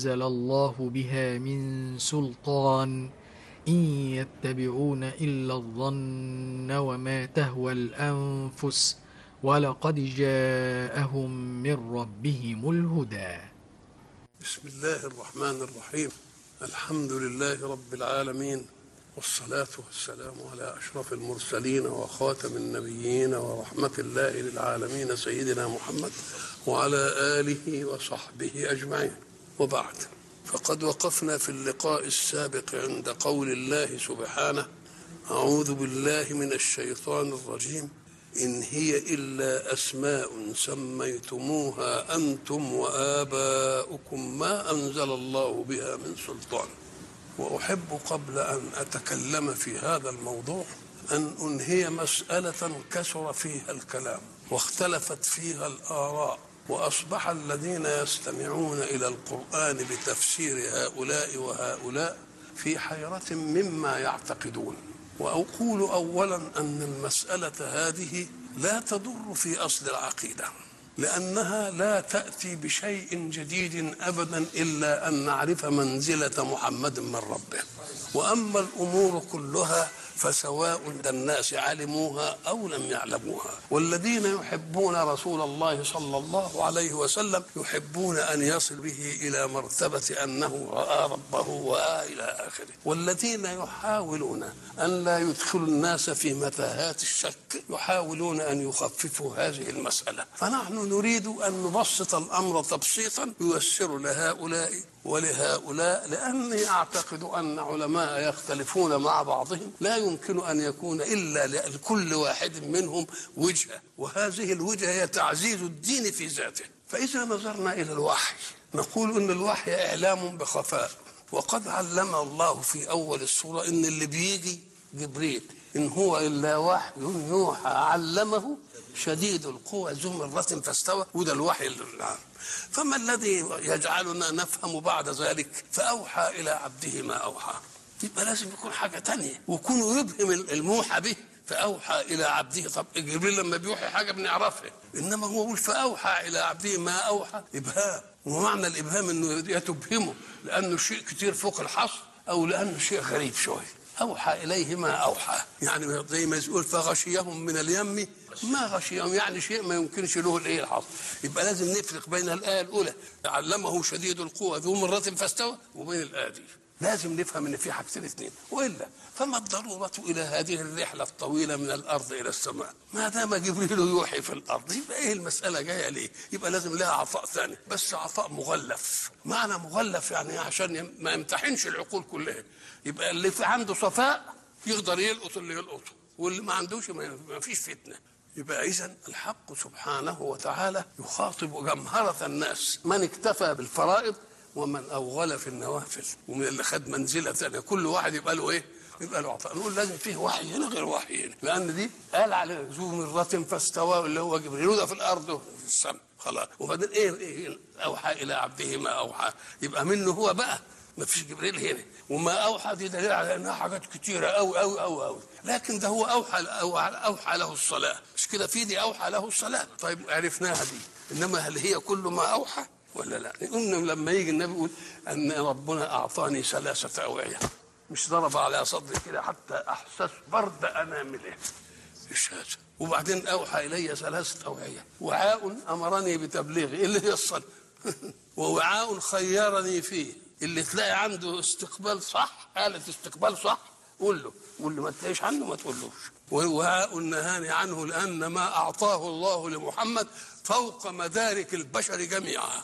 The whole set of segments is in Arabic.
أنزل الله بها من سلطان إن يتبعون إلا الظن وما تهوى الأنفس ولقد جاءهم من ربهم الهدى. بسم الله الرحمن الرحيم. الحمد لله رب العالمين، والصلاة والسلام على أشرف المرسلين وخاتم النبيين ورحمة الله للعالمين سيدنا محمد وعلى آله وصحبه أجمعين، وبعد. فقد وقفنا في اللقاء السابق عند قول الله سبحانه: أعوذ بالله من الشيطان الرجيم، إن هي إلا أسماء سميتموها أنتم وآباؤكم ما أنزل الله بها من سلطان. وأحب قبل أن أتكلم في هذا الموضوع أن أنهي مسألة كثر فيها الكلام واختلفت فيها الآراء، وأصبح الذين يستمعون إلى القرآن بتفسير هؤلاء وهؤلاء في حيرة مما يعتقدون. وأقول أولا أن المسألة هذه لا تضر في أصل العقيدة، لأنها لا تأتي بشيء جديد أبدا إلا أن نعرف منزلة محمد من ربه. وأما الأمور كلها فسواء الناس علموها أو لم يعلموها. والذين يحبون رسول الله صلى الله عليه وسلم يحبون أن يصل به إلى مرتبة أنه رأى ربه وإلى آخره. والذين يحاولون أن لا يدخلوا الناس في متاهات الشك يحاولون أن يخففوا هذه المسألة. فنحن نريد أن نبسط الأمر تبسيطا ييسر لهؤلاء ولهؤلاء، لأني أعتقد أن علماء يختلفون مع بعضهم لا يمكن أن يكون إلا لكل واحد منهم وجهة، وهذه الوجهة هي تعزيز الدين في ذاته. فإذا نظرنا إلى الوحي نقول إن الوحي إعلام بخفاء، وقد علم الله في أول السورة إن اللي بيجي جبريل إن هو إلا وحي يوحى علمه شديد القوى ذو مرة فاستوى، وده الوحي العام. فما الذي يجعلنا نفهم بعد ذلك فأوحى إلى عبده ما أوحى؟ يبقى لازم يكون حاجة تانية، ويكون يبهم الموحى به فأوحى إلى عبده. طب جبريل لما بيوحي حاجة بنعرفها، إنما هو يقول فأوحى إلى عبده ما أوحى، إبهام. ومعنى الإبهام إنه يتبهمه لأنه شيء كتير فوق الحصر أو لأنه شيء غريب شوية. أوحى إليه ما أوحى، يعني زي ما يقول فغشيهم من اليم ما غشيهم، يعني شيء ما يمكنش له الايه الحصر. يبقى لازم نفرق بين الآية الأولى علمه شديد القوى ذو مرة فاستوى وبين الآية دي. لازم نفهم ان في حاجتين اثنين، والا فما الضروره الى هذه الرحله الطويله من الارض الى السماء؟ ما دام جبريل يوحي في الارض يبقى ايه المساله جايه ليه؟ يبقى لازم لها عطاء ثاني، بس عطاء مغلف. معنى مغلف يعني عشان ما يمتحنش العقول كلها. يبقى اللي في عنده صفاء يقدر يلقط اللي يلقطه، واللي ما عندوش ما فيش فتنه. يبقى إذن الحق سبحانه وتعالى يخاطب جمهرة الناس، من اكتفى بالفرائض ومن أوغل في النوافل، ومن اللي خد منزلة ثانية. كل واحد يبقى له إيه؟ يبقى له عطاء. نقول لازم فيه وحي هنا غير وحي هنا، لأن دي قال على ذو مرة فاستوى اللي هو جبريل، ده في الأرض وفي السماء خلاص. وبعدين إيه أوحى إلى عبده ما أوحى، يبقى منه هو بقى، ما فيش جبريل هنا. وما أوحى دي دليل على أنها حاجات كتيرة أوي أوي أوي أوي، لكن ده هو أوحى له الصلاة، مش كده؟ في دي أوحى له الصلاة. طيب عرفناها دي، إنما هل هي كل ما أوحى ولا لا؟ قلنا لما يجي النبي يقول أن ربنا أعطاني 3 أوعية، مش ضرب على صدري كده حتى أحسس برد أنامله، إيش هذا؟ وبعدين أوحى إلي 3 أوعية، وعاء أمرني بتبليغه اللي هي الصلاة ووعاء خيرني فيه، اللي تلاقي عنده استقبال صح، حالة استقبال صح قول له، واللي ما تلاقيش عنه ما تقولوش. ووعاء نهاني عنه لأن ما أعطاه الله لمحمد فوق مدارك البشر جميعا.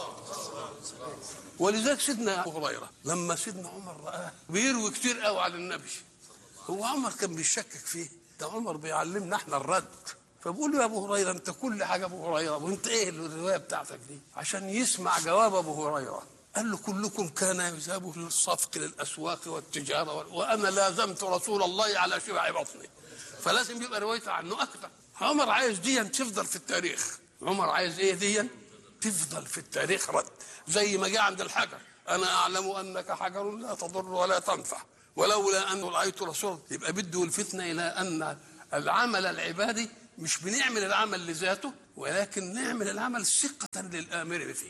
ولذلك سيدنا أبو هريرة لما سيدنا عمر رآه بيروي كتير قوي على النبي، هو عمر كان بيشكك فيه، ده عمر بيعلمنا احنا الرد. فبقول له يا ابو هريره انت كل حاجه ابو هريره، وانت ايه الروايه بتاعتك دي؟ عشان يسمع جواب ابو هريره. قال له كلكم كان يذهب للصفق للاسواق والتجاره، وانا لازمت رسول الله على شبع بطني، فلازم يبقى روايته عنه اكثر. عمر عايز دي تفضل في التاريخ، عمر عايز ايه دي تفضل في التاريخ رد، زي ما جاء عند الحجر انا اعلم انك حجر لا تضر ولا تنفع ولولا ان رايت رسول. يبقى بده الفتنه الى ان العمل العبادي مش بنعمل العمل لذاته، ولكن نعمل العمل ثقة للآمر فيه.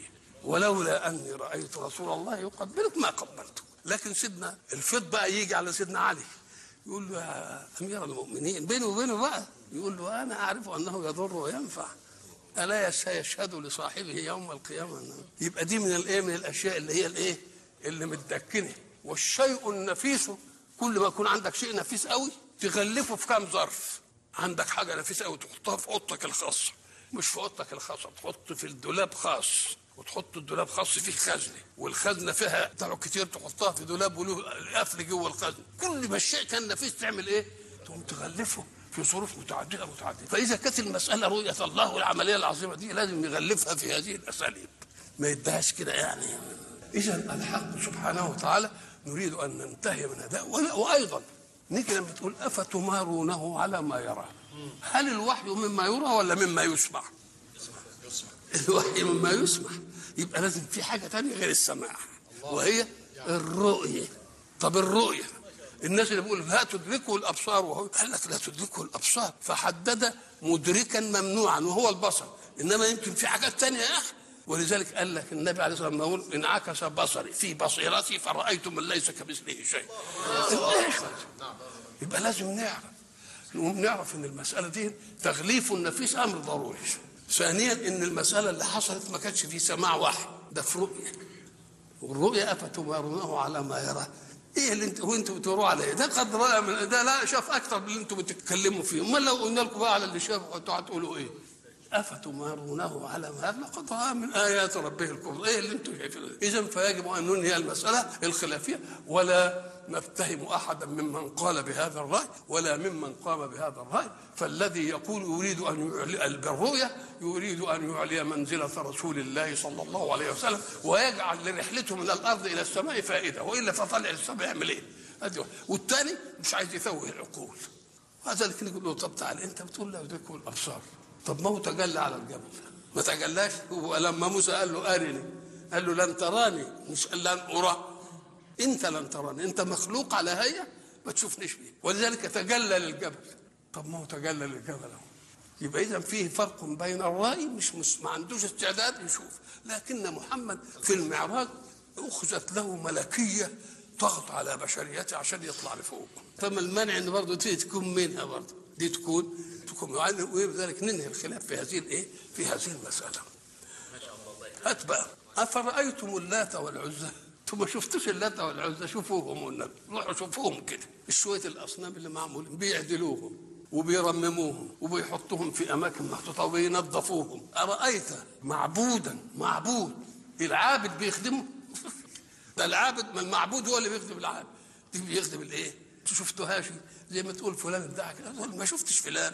ولولا اني رايت رسول الله يقبلك ما قبلته. لكن سيدنا الفض بقى يجي على سيدنا علي يقول له يا امير المؤمنين، بينه وبينه بقى يقول له انا اعرف انه يضر وينفع، الا يشهد لصاحبه يوم القيامه. يبقى دي من الايه، من الاشياء اللي هي الايه اللي متدكنه. والشيء النفيس كل ما يكون عندك شيء نفيس قوي تغلفه في كام ظرف. عندك حاجه نفيسه قوي تحطها في اوضتك الخاصه، مش في اوضتك الخاصه، تحط في الدولاب خاص، وتحط الدولاب خاص فيه خزنه، والخزنه فيها بتاع كتير تحطها في دولاب وله قفل جوه الخزنه. كل ما الشيء كان نفيس تعمل ايه؟ تقوم تغلفه في ظروف متعدده. فاذا كانت المساله رؤيه الله والعمليه العظيمه دي لازم يغلفها في هذه الاساليب، ما يدهاش كده يعني. اذا الحق سبحانه وتعالى نريد ان ننتهي من هذا. وايضا نيجي لما تقول افتمارونه على ما يرى، هل الوحي مما يرى ولا مما يسمع؟ الوحي مما يسمع، يبقى لازم في حاجه ثانيه غير السماع وهي الرؤيه. طب الرؤيه الناس اللي بيقول لا تدركه الابصار، وهو قال لك لا تدركه الابصار، فحدد مدركا ممنوعا وهو البصر، انما يمكن في حاجات ثانيه يا اخي. ولذلك قال لك النبي عليه الصلاه والسلام يقول انعكس بصري في بصيرتي فرأيت من ليس كمثله شيء. يبقى لازم نعرف ان المساله دي تغليف النفيس امر ضروري. ثانيا ان المساله اللي حصلت ما كانتش في سماع واحد، ده في رؤيه. والرؤيه افتمارونه على ما يرى. ايه اللي انتوا بتقولوا عليه ده؟ قد رأى من ده، لا شاف اكتر من اللي انتوا بتتكلموا فيه. امال لو قلنا لكم بقى على اللي شافه انتوا هتقولوا ايه؟ افتمارونه على ما يرى لقد رأى من ايات ربه الكبرى. ايه اللي انتوا شايفينه؟ اذا فيجب ان ننهي المساله الخلافيه، ولا نتهم احدا ممن قال بهذا الراي ولا ممن قام بهذا الراي. فالذي يقول يريد ان يعلي بالرؤيه يريد ان يعلي منزله رسول الله صلى الله عليه وسلم ويجعل لرحلته من الارض الى السماء فائده، والا فطلع السماء يعمل ايه؟ والثاني مش عايز يفوه العقول. وهذا اللي نقول له طب تعال انت بتقول لا يدركه الابصار، طب ما هو تجلى على الجبل ما تجلاش؟ ولما موسى قال له ارني، قال له لن تراني، مش قال لن ارى. انت لن تراني، انت مخلوق على هيئه ما تشوفنيش بيه، ولذلك تجلى للجبل. طب ما هو تجلى للجبل اهو. يبقى اذا فيه فرق بين الرائي مش ما عندوش استعداد يشوف. لكن محمد في المعراج اخذت له ملكيه ضغط على بشريته عشان يطلع لفوق. فما المانع ان برضه تكون منها برضه دي تكون يعني. وبذلك ننهي الخلاف في هذه الايه، في هذه المساله. ما شاء الله. هات بقى افرايتم اللات والعزى. انتم ما شفتوش اللات والعزى؟ شوفوهم والنبي، روحوا شوفوهم كده. شويه الاصنام اللي معمولين بيعدلوهم وبيرمموهم وبيحطوهم في اماكن محطوطه وبينظفوهم. ارايت معبود العابد بيخدمه؟ ده العابد، ما المعبود هو اللي بيخدم العابد. دي بيخدم الايه؟ انتوا شفتوهاش؟ زي ما تقول فلان ادعى كده، ما شفتش فلان،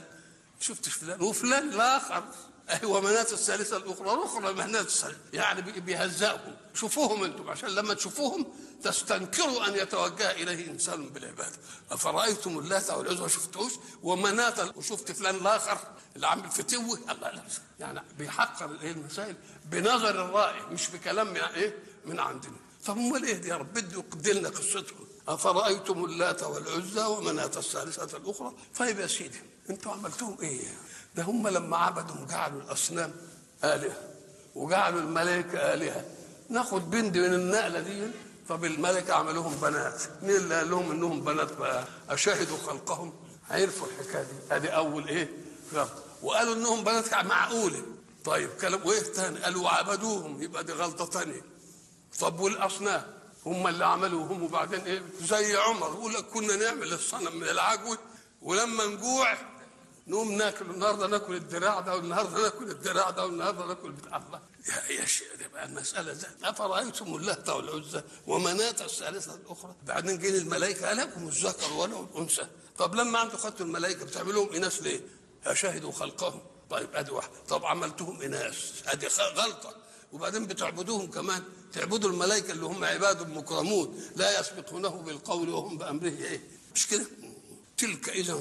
وفلان الاخر ايوه مناة الثالثه الاخرى مناة الثالثه، يعني بيهزئهم. شوفوهم انتم عشان لما تشوفوهم تستنكروا ان يتوجه اليه انسان بالعباده. افرايتم اللات والعزى ما شفتوش؟ ومناة وشفت فلان الاخر اللي عامل فتوه؟ الله لا، يعني بيحقر الايه المسائل بنظر الرائي مش بكلام من ايه من عندنا. طب امال ايه دي يا رب؟ بده يقدر لنا قصتهم. افرايتم اللات والعزى ومناة الثالثه الاخرى. طيب يا سيدي انتوا عملتوهم ايه؟ ده هم لما عبدوا جعلوا الاصنام الهه وجعلوا الملائكه الهه. ناخد بند من النقله دي. طب الملائكه عملوهم بنات، مين اللي قال لهم انهم بنات بقى؟ اشاهدوا خلقهم؟ عرفوا الحكايه دي. ادي اول ايه غلط. وقالوا انهم بنات معقوله. طيب كلام وايه ثاني؟ قالوا وعبدوهم، يبقى دي غلطه ثانيه. طب والاصنام هم اللي عملوهم وبعدين ايه؟ زي عمر يقول لك كنا نعمل الصنم من العجوه ولما نجوع نقوم ناكل، النهارده ناكل الدراع ده والنهارده ناكل الدراع ده والنهارده ناكل بتاع الله. يا شيخ دي بقى المساله ذات. افرايتم اللات والعزى ومناة الثالثه الاخرى. بعدين جه الملائكه لكم الذكر وله الانثى. طب لما انتم خدتوا الملائكه بتعملوهم اناث ليه؟ اشاهدوا خلقهم. طيب ادي واحده. طب عملتهم اناث ادي غلطه. وبعدين بتعبدوهم كمان، تعبدوا الملائكه اللي هم عباد مكرمون لا يسبقونه بالقول وهم بامره ايه؟ مش كده؟ تلك اذا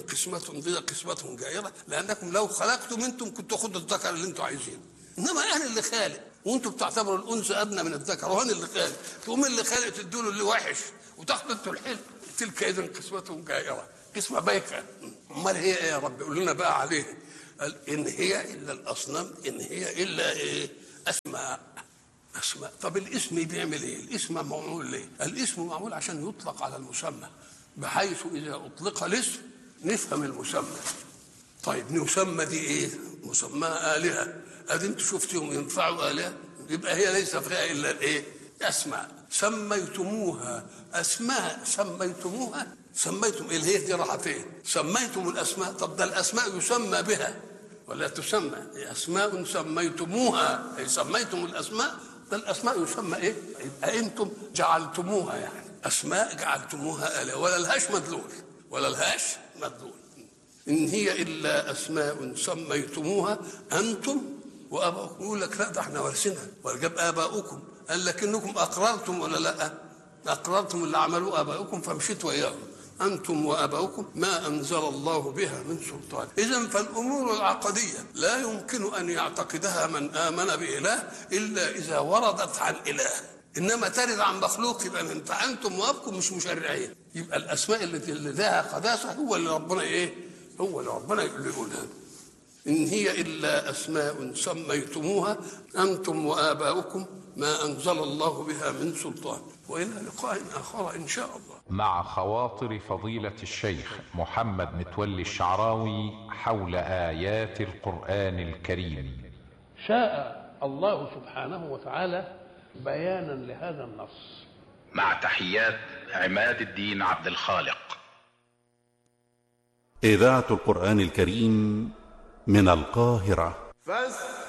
قسمه جائره، لانكم لو خلقتم انتم كنتوا خدوا الذكر اللي انتم عايزينه، انما انا اللي خالق وانتم بتعتبروا الانثى ادنى من الذكر، وانا اللي خالق. تقوم اللي خالق تدوا له اللي وحش وتاخدوا انتوا الحلو. تلك اذا قسمه جائره، قسمه بايخه. امال هي ايه يا رب؟ قول لنا بقى عليه. قال ان هي الا الاصنام، ان هي الا ايه؟ اسماء. أسماء. طب الاسم بيعمل إيه؟ الاسم معمول ليه؟ الاسم معمول عشان يطلق على المسمى، بحيث إذا أطلق الاسم نفهم المسمى. طيب نسمى دي إيه؟ مسماها آلهة. أدي أنتوا شفتهم ينفعوا آلهة، يبقى هي ليس فيها إلا الإيه؟ أسماء. سميتموها أسماء، سميتم اللي هي دي راحة فين؟ سميتم الأسماء. طب ده الأسماء يسمى بها ولا تسمى؟ أسماء سميتموها، أي سميتم الأسماء. ده الأسماء يسمى إيه؟ يبقى أنتم جعلتموها، يعني أسماء جعلتموها آلهة، ولا لهاش مدلول. إن هي إلا أسماء سميتموها أنتم وآباؤكم. يقول لك لا ده احنا وارثينها، وجاب آباؤكم، قال لك إنكم أقررتم ولا لا؟ أقررتم اللي عملوه آباؤكم فمشيت وياهم. أنتم وآباؤكم ما أنزل الله بها من سلطان. إذن فالأمور العقدية لا يمكن أن يعتقدها من آمن بإله إلا إذا وردت عن إله، إنما ترد عن مخلوق يبقى أنتم وآباؤكم مش مشرعين. يبقى الأسماء اللي لها قداسة هو اللي ربنا إيه؟ هو اللي ربنا يقولها. إن هي إلا أسماء سميتموها أنتم وآباؤكم ما أنزل الله بها من سلطان. وإلى لقاء آخر إن شاء الله. مع خواطر فضيلة الشيخ محمد متولي الشعراوي حول آيات القرآن الكريم. شاء الله سبحانه وتعالى بيانا لهذا النص. مع تحيات عماد الدين عبد الخالق. إذاعة القرآن الكريم من القاهرة.